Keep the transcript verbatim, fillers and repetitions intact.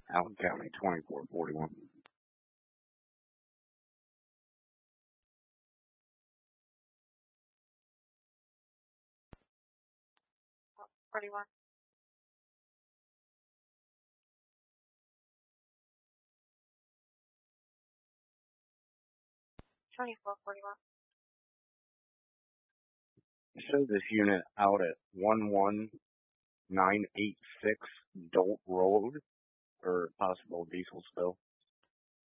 Allen County, twenty-four forty-one. forty-one. twenty-four forty-one. Show this unit out at one one nine eight six Dolt Road for possible diesel spill.